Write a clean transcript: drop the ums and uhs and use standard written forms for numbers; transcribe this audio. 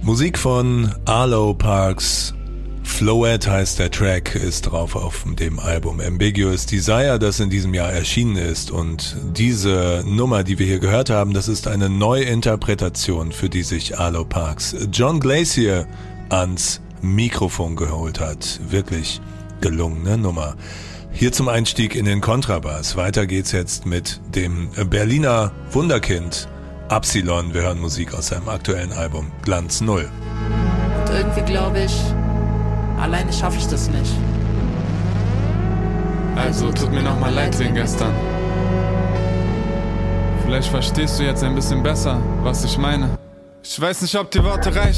Musik von Arlo Parks. Floette heißt der Track, ist drauf auf dem Album Ambiguous Desire, das in diesem Jahr erschienen ist. Und diese Nummer, die wir hier gehört haben, das ist eine Neuinterpretation, für die sich Arlo Parks John Glacier ans Mikrofon geholt hat. Wirklich gelungene Nummer. Hier zum Einstieg in den Kontrabass. Weiter geht's jetzt mit dem Berliner Wunderkind Absilon. Wir hören Musik aus seinem aktuellen Album Glanz Null. Und irgendwie glaube ich, alleine schaffe ich das nicht. Also tut mir nochmal leid wegen gestern. Vielleicht verstehst du jetzt ein bisschen besser, was ich meine. Ich weiß nicht, ob die Worte reichen.